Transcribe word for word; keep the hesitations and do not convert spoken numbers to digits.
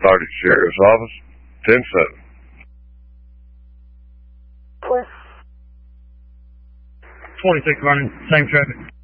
Arctic Sheriff's Office, ten seven. twenty-six running, same traffic.